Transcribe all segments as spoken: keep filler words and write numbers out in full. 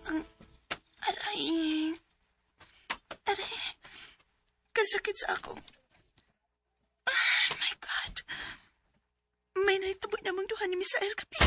Aray. Aray. Kasakit sa ako. Oh my God. May naitabo namang duha ni Misael kapi.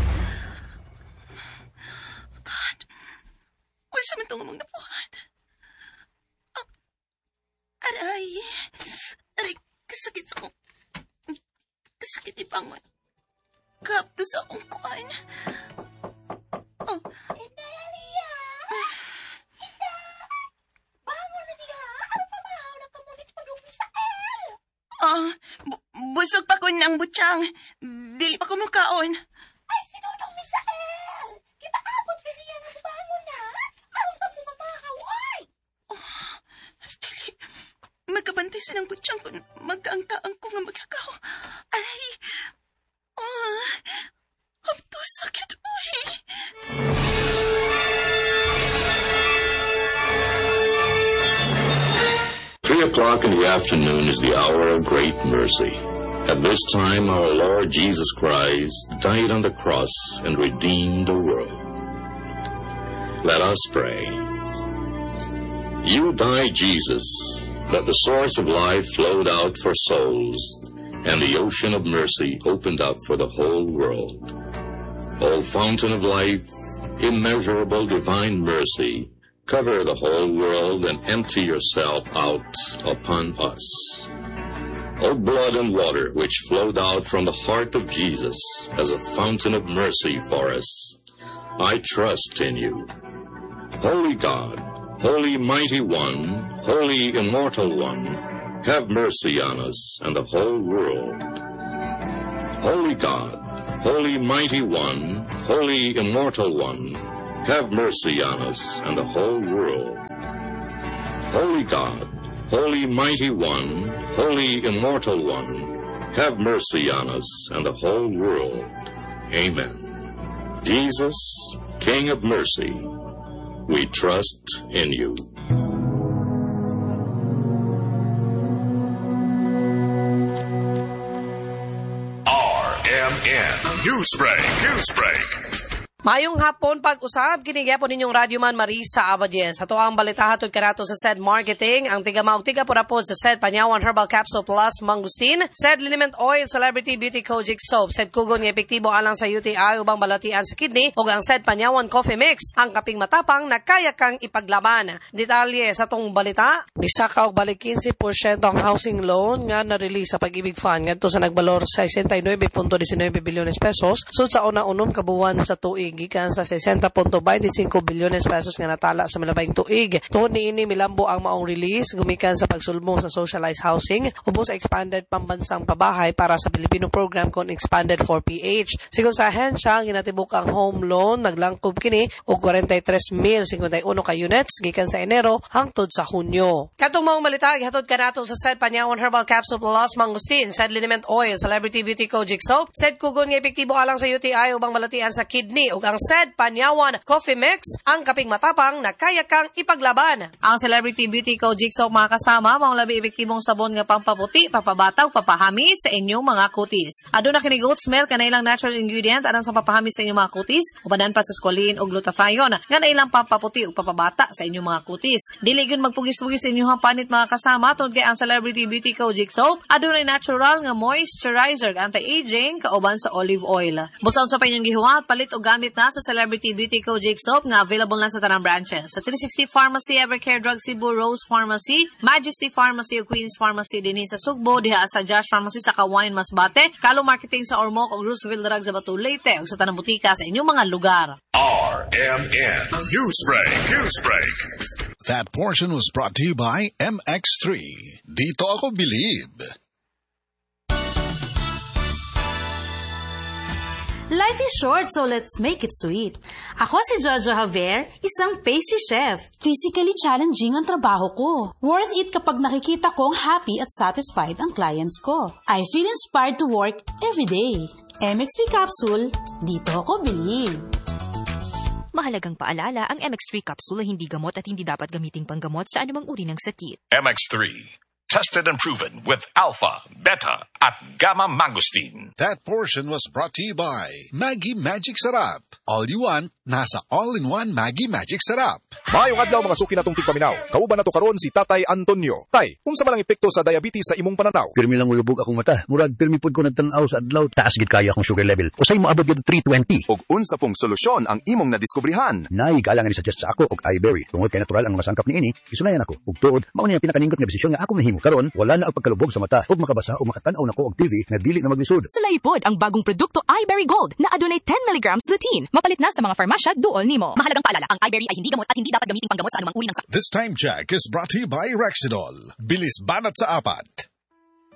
God. Huwag sa mantong umang napuhat. Oh. Aray. Aray. Kasakit sa akong... Kasakit ipangon. Kapto sa akong kuhan. Oh. Inday, Alia! Inday! Bangon na diha! Ano pa mahaw na kamunit pa doon, Misael? Ah, bu- busog pa ko ng butsyang. Dili pa ko mukaon. Ay, sinodong Misael! Kita abot ka niya nga bangon na! Aron ka mo mabahaw, ay! Oh, dili. Magkabantay sa ng butsyang kung magkaangkaang ko nga maglakaw. Aray! Oh, hapto sakit mo eh. Three o'clock in the afternoon is the hour of great mercy. At this time, our Lord Jesus Christ died on the cross and redeemed the world. Let us pray. You died, Jesus, that the source of life flowed out for souls, and the ocean of mercy opened up for the whole world. O fountain of life, immeasurable divine mercy, cover the whole world and empty yourself out upon us. O blood and water which flowed out from the heart of Jesus as a fountain of mercy for us, I trust in you. Holy God, Holy Mighty One, Holy Immortal One, have mercy on us and the whole world. Holy God, Holy Mighty One, Holy Immortal One, have mercy on us and the whole world. Holy God, Holy Mighty One, Holy Immortal One, have mercy on us and the whole world. Amen. Jesus, King of mercy, we trust in you. R M N Newsbreak, Newsbreak. Mayong hapon pag-usab, kinigyapo ninyong Radyo Man Marisa Abadien. Sa tuang balita hatod kanato sa S E D Marketing, ang tigamaog tiga purapod sa S E D Panyawan Herbal Capsule Plus Mangustin, S E D Liniment Oil Celebrity Beauty Kojic Soap, S E D Kugon nga epektibo alang sa U T I ubang balatian sa kidney, ug ang S E D Panyawan Coffee Mix, ang kaping matapang na kaya kang ipaglaban. Detalye sa tong balita, nisaka og balik fifteen percent ang housing loan nga na-release sa Pag-ibig Fund ngadto sa nagbalor sa sixty-nine point nineteen bilyones pesos sud sa una-unom kabuwan sa tuig gikan sa sixty point twenty-five bilyones pesos nga natala sa milabing tuig. Tungod niini milambo ang maong release gumikan sa pagsulmo sa socialized housing ubos sa expanded pambansang pabahay para sa Filipino program kon expanded four P H. Sigon sa ahensya ginatibuk ang home loan naglangkob kini og forty-three thousand fifty-one ka units gikan sa Enero hangtod sa Hunyo. Katong maong balita gihatod kanato sa S E D Panyawan Herbal Capsule Plus Mangustin, S E D Liniment Oil Celebrity Beauty Kojic Soap, S E D Kugon nga epektibo alang sa U T I ubang balatian sa kidney ug ang S E D Panyawan Coffee Mix, ang kaping matapang na kaya kang ipaglaban. Ang Celebrity Beauty Kojic Soap mga kasama, mga labi epektibong sabon nga pampaputi, papabataw, papahami sa inyong mga kutis. Aduna kini goat smell kanailang natural ingredient anang sa papahami sa inyong mga kutis, ubanan pa sa squalene ug glutathione nga nailang pampaputi ug papabata sa inyong mga kutis. Dili gyud magpugis-pugis sa inyong panit mga kasama tungod kay ang Celebrity Beauty Kojic Soap adunay natural nga moisturizer, anti-aging kauban sa olive oil. Busaon sa pa inyong gihuwat, palit og gamit na sa Celebrity Beauty Kojic Soap nga available na sa tanang branches. Sa three sixty Pharmacy, Evercare Drug Cebu, Rose Pharmacy, Majesty Pharmacy ug Queen's Pharmacy dinhi sa Sugbo, diha sa Josh Pharmacy sa Kawayan Masbate, Kalo Marketing sa Ormoc ug Roosevelt Drug sa Batu Leyte ug sa tanang butika sa inyong mga lugar. R M N Newsbreak, Newsbreak. That portion was brought to you by M X three. Dito ako believe. Life is short, so let's make it sweet. Ako si Jojo Javier, isang pastry chef. Physically challenging ang trabaho ko. Worth it kapag nakikita kong happy at satisfied ang clients ko. I feel inspired to work every day. M X three Capsule, dito ako believe. Mahalagang paalala, ang M X three capsule ay hindi gamot at hindi dapat gamiting panggamot sa anumang uri ng sakit. M X three. tested and proven with alpha, beta, at gamma mangosteen. That portion was brought to you by Maggie Magic Sarap. All you want, nasa all-in-one Maggie Magic Sarap. Maayong adlaw mga suki natong tigpaminaw. Kauban na to karon si Tatay Antonio. Tay, unsa man ang epekto sa diabetes sa imong pananaw? Pirmi lang ulubog akong mata. Murag pirmi pud ko nagtan-aw sa adlaw. Taas gid kaya akong sugar level. Usay mo abot gid three twenty. Og unsa pong solusyon ang imong nadiskubrihan? Nay galang ni suggest sa ako og iBerry. Tungod kay natural ang mga sangkap niini, isunayan ako. Ug tuod, mao ni ang pinakanindot nga desisyon nga ako mahimo. Karon wala na ang pagkalubog sa mata ug makabasa o makatan-aw nako og T V nga dili na maglisod. Sulaypod ang bagong produkto iBerry Gold na adunay ten milligrams lutein. Mapalit na sa mga farmasya duol nimo. Mahalagang paalala, ang iBerry ay hindi gamot at hindi dapat gamiting panggamot sa anumang uri ng sakit. This time check is brought to you by Rexidol. Bilis banat sa apat.